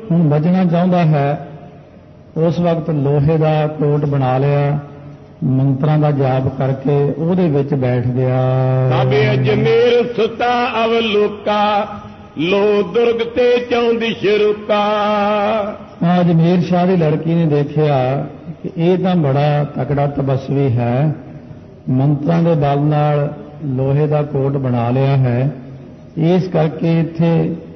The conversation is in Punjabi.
ਹੁਣ ਬਚਣਾ ਚਾਹੁੰਦਾ ਹੈ। ਉਸ ਵਕਤ ਲੋਹੇ ਦਾ ਕੋਟ ਬਣਾ ਲਿਆ, ਮੰਤਰਾਂ ਦਾ ਜਾਪ ਕਰਕੇ ਉਹਦੇ ਵਿੱਚ ਬੈਠ ਗਿਆ। ਕਾਬੇ ਅਜਮੇਰ ਸੁਤਾ ਅਵਲੋਕਾ, ਲੋ ਦੁਰਗ ਤੇ ਚੌਂਦੀ ਸ਼ਰੂਕਾ। ਅਜਮੇਰ ਸ਼ਾਹ ਦੀ ਲੜਕੀ ਨੇ ਦੇਖਿਆ ਕਿ ਇਹ ਤਾਂ ਬੜਾ ਤਕੜਾ ਤਪਸਵੀ ਹੈ, ਮੰਤਰਾਂ ਦੇ ਬਲ ਨਾਲ ਲੋਹੇ ਦਾ ਕੋਟ ਬਣਾ ਲਿਆ ਹੈ, ਇਸ ਕਰਕੇ ਇੱਥੇ